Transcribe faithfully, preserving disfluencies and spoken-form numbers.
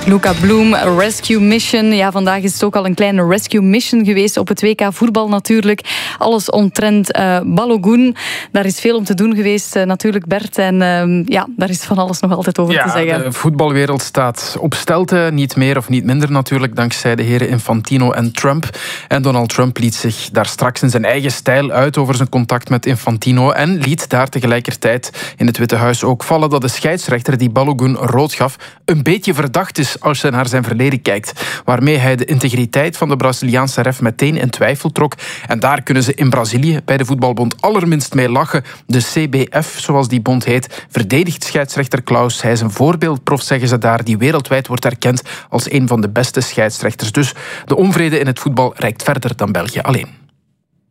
Luca Bloem, Rescue Mission. Ja, vandaag is het ook al een kleine Rescue Mission geweest op het W K voetbal natuurlijk. Alles omtrent uh, Balogun. Daar is veel om te doen geweest uh, natuurlijk, Bert. En uh, ja, daar is van alles nog altijd over ja, te zeggen. De voetbalwereld staat op stelte. Niet meer of niet minder natuurlijk, dankzij de heren Infantino en Trump. En Donald Trump liet zich daar straks in zijn eigen stijl uit over zijn contact met Infantino en liet daar tegelijkertijd in het Witte Huis ook vallen dat de scheidsrechter die Balogun rood gaf een beetje verdacht is als je naar zijn verleden kijkt. Waarmee hij de integriteit van de Braziliaanse ref meteen in twijfel trok. En daar kunnen ze in Brazilië bij de voetbalbond allerminst mee lachen. De C B F, zoals die bond heet, verdedigt scheidsrechter Klaus. Hij is een voorbeeldprof, zeggen ze daar, die wereldwijd wordt erkend als een van de beste scheidsrechters. Dus de onvrede in het voetbal reikt verder dan België alleen.